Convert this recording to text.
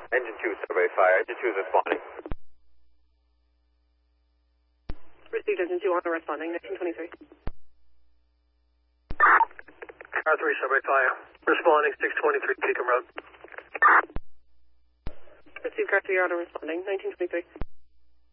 Engine 2, survey fire. Engine 2 is responding. Received engine 2 auto responding, 1923. Car 3, survey fire. Responding, 623 Pekin Road. Received car 3 auto responding, 1923.